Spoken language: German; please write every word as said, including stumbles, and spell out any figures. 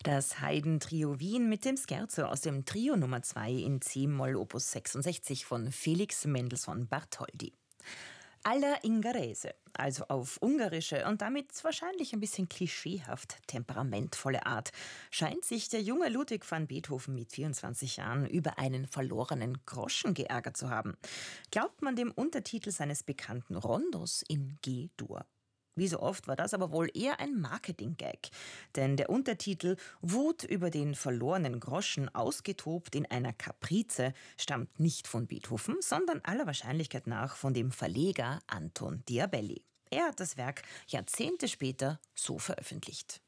Das Haydn-Trio Wien mit dem Scherzo aus dem Trio Nummer zwei in C-Moll Opus sechsundsechzig von Felix Mendelssohn Bartholdy. Alla Ungherese, also auf ungarische und damit wahrscheinlich ein bisschen klischeehaft temperamentvolle Art, scheint sich der junge Ludwig van Beethoven mit vierundzwanzig Jahren über einen verlorenen Groschen geärgert zu haben. Glaubt man dem Untertitel seines bekannten Rondos in G-Dur. Wie so oft war das aber wohl eher ein Marketing-Gag. Denn der Untertitel Wut über den verlorenen Groschen ausgetobt in einer Kaprize stammt nicht von Beethoven, sondern aller Wahrscheinlichkeit nach von dem Verleger Anton Diabelli. Er hat das Werk Jahrzehnte später so veröffentlicht.